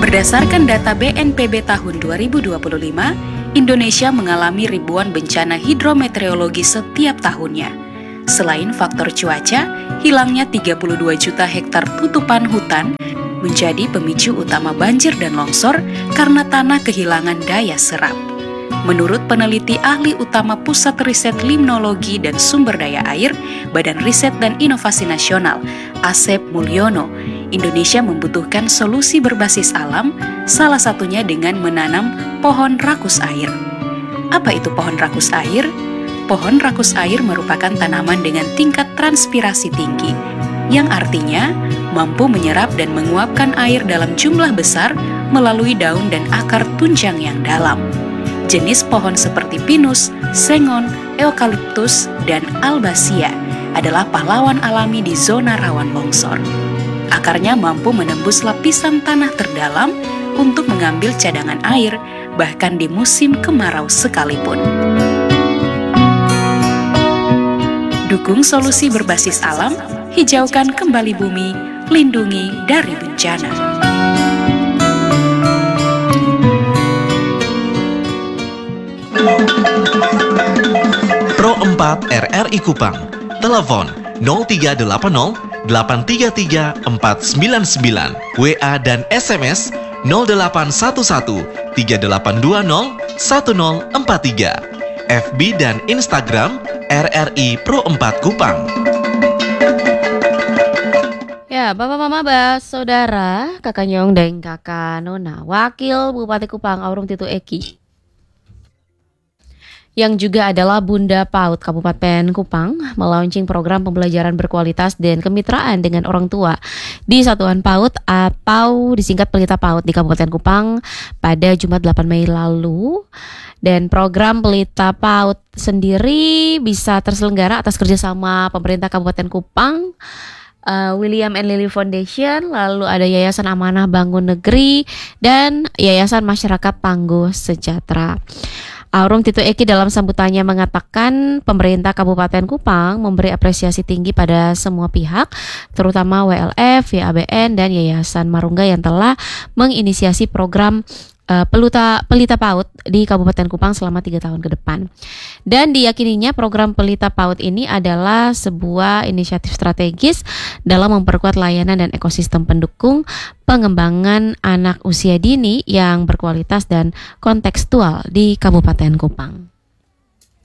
Berdasarkan data BNPB tahun 2025, Indonesia mengalami ribuan bencana hidrometeorologi setiap tahunnya. Selain faktor cuaca, hilangnya 32 juta hektar tutupan hutan menjadi pemicu utama banjir dan longsor karena tanah kehilangan daya serap. Menurut peneliti ahli utama Pusat Riset Limnologi dan Sumber Daya Air, Badan Riset dan Inovasi Nasional, Asep Mulyono, Indonesia membutuhkan solusi berbasis alam, salah satunya dengan menanam pohon rakus air. Apa itu pohon rakus air? Pohon rakus air merupakan tanaman dengan tingkat transpirasi tinggi, yang artinya mampu menyerap dan menguapkan air dalam jumlah besar melalui daun dan akar tunjang yang dalam. Jenis pohon seperti pinus, sengon, eukaliptus, dan albasia adalah pahlawan alami di zona rawan longsor. Akarnya mampu menembus lapisan tanah terdalam untuk mengambil cadangan air, bahkan di musim kemarau sekalipun. Dukung solusi berbasis alam, hijaukan kembali bumi, lindungi dari bencana. Pro 4 RRI Kupang, telepon 0380 833 499, WA dan SMS 0811 3820 1043, FB dan Instagram RRI Pro 4 Kupang. Ya, Bapak Mama Bas, Saudara, Kakak Nyong dan Kakak Nona, Wakil Bupati Kupang Aurung Titu Eki, yang juga adalah Bunda PAUD Kabupaten Kupang, melaunching program pembelajaran berkualitas dan kemitraan dengan orang tua di Satuan PAUD atau disingkat Pelita PAUD di Kabupaten Kupang pada Jumat 8 Mei lalu. Dan program Pelita PAUD sendiri bisa terselenggara atas kerjasama pemerintah Kabupaten Kupang, William and Lily Foundation, lalu ada Yayasan Amanah Bangun Negeri, dan Yayasan Masyarakat Tangguh Sejahtera. Aurung Titu Eki dalam sambutannya mengatakan pemerintah Kabupaten Kupang memberi apresiasi tinggi pada semua pihak, terutama WLF, YABN, dan Yayasan Marungga yang telah menginisiasi program Pelita PAUD di Kabupaten Kupang selama 3 tahun ke depan. Dan diyakininya program Pelita PAUD ini adalah sebuah inisiatif strategis dalam memperkuat layanan dan ekosistem pendukung pengembangan anak usia dini yang berkualitas dan kontekstual di Kabupaten Kupang.